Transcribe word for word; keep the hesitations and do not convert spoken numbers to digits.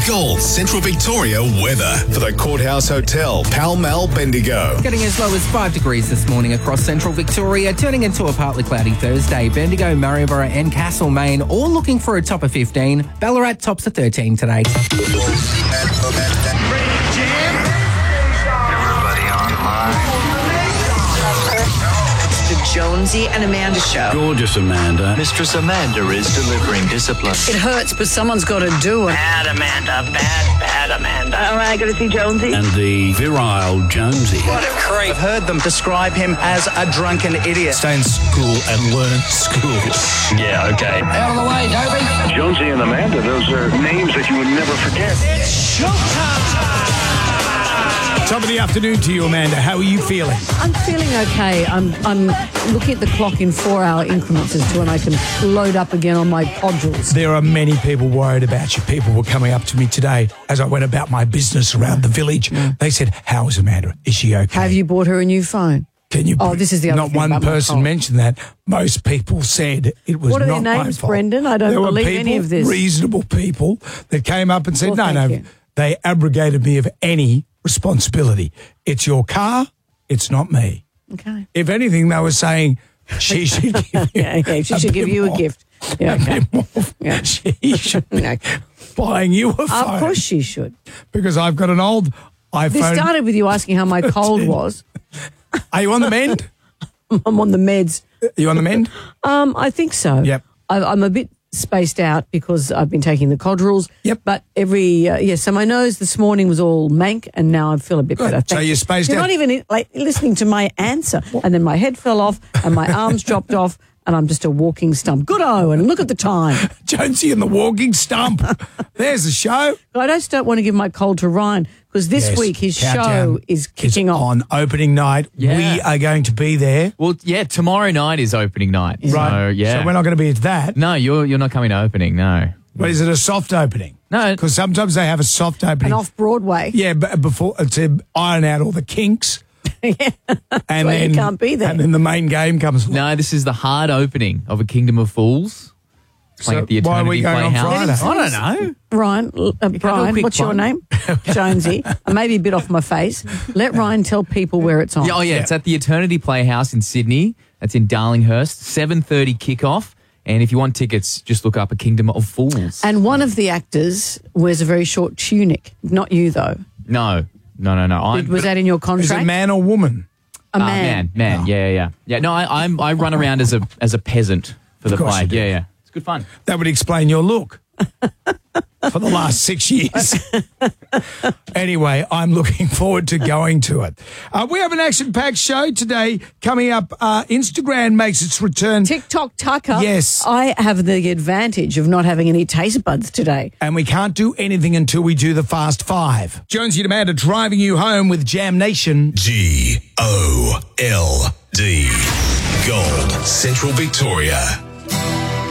Gold Central Victoria weather for the Courthouse Hotel, Pall Mall, Bendigo. Getting as low as five degrees this morning across central Victoria, turning into a partly cloudy Thursday. Bendigo, Maryborough and Castlemaine all looking for a top of fifteen. Ballarat tops of thirteen today. Everybody online. The Jonesy and Amanda Show. Gorgeous Amanda. Mistress Amanda is delivering discipline. It hurts, but someone's got to do it. Bad Amanda, bad, bad Amanda. All right, going to see Jonesy. And the virile Jonesy. What a creep. I've heard them describe him as a drunken idiot. Stay in school and learn school. Yeah, okay. Out of the way, Toby. Jonesy and Amanda, those are names that you would never forget. It's showtime. Top of the afternoon to you, Amanda. How are you feeling? I'm feeling okay. I'm I'm looking at the clock in four-hour increments as to when I can load up again on my podrels. There are many people worried about you. People were coming up to me today as I went about my business around the village. Mm. They said, how is Amanda? Is she okay? Have you bought her a new phone? Can you? Oh, this is the other Not thing one about my person phone. mentioned that. Most people said it was What are not their my names, fault. Brendan? I don't there believe were people, any of this. Reasonable people that came up and said, Well, no, thank no, you. they abrogated me of any responsibility. It's your car. It's not me. Okay. If anything, they were saying she should give you, Yeah, okay. She a should bit give you more, a gift. Yeah, a okay. bit more. Yeah. She should be Okay. buying you a phone. Of course she should. Because I've got an old iPhone. This started with you asking how my cold was. Are you on the mend? I'm on the meds. Are you on the mend? Um, I think so. Yep. I, I'm a bit spaced out because I've been taking the Codrils. Yep. But every, uh, yeah, so my nose this morning was all mank and now I feel a bit Good. better. So Thank you're you. spaced You're out. not even like listening to my answer. And then my head fell off and my arms dropped off and I'm just a walking stump. Good Owen, look at the time. Jonesy and the walking stump. There's the show. I just don't want to give my cold to Ryan because this Yes, week his Countdown show is kicking is off. on opening night. Yeah. We are going to be there. Well, yeah, tomorrow night is opening night. Right. So, yeah. So we're not going to be at that. No, you're you're not coming to opening, no. But is it a soft opening? No. Because sometimes they have a soft opening. And off Broadway. Yeah, but before to iron out all the kinks. Yeah. And why you then can't be there. And then the main game comes along. No, this is the hard opening of A Kingdom of Fools. Playing So at the why are we Eternity going on Playhouse. Friday? I don't know. Ryan, uh, Brian, quick what's your one. name? Jonesy. I may be a bit off my face. Let Ryan tell people where it's on. Yeah, oh, yeah, it's at the Eternity Playhouse in Sydney. That's in Darlinghurst. seven thirty kickoff. And if you want tickets, just look up A Kingdom of Fools. And one of the actors wears a very short tunic. Not you, though. No, no, no, no. I'm, Was that in your Is contract? it man or woman? A Uh, man. man, man, yeah, yeah, yeah. Yeah, no, I, I'm I run around as a as a peasant for the Of course play. you do. Yeah, yeah, it's good fun. That would explain your look for the last six years. Anyway, I'm looking forward to going to it. Uh, we have an action-packed show today coming up. Uh, Instagram makes its return. TikTok Tucker. Yes. I have the advantage of not having any taste buds today. And we can't do anything until we do the Fast Five. Jonesy and Amanda driving you home with Jam Nation. G O L D. Gold Central Victoria.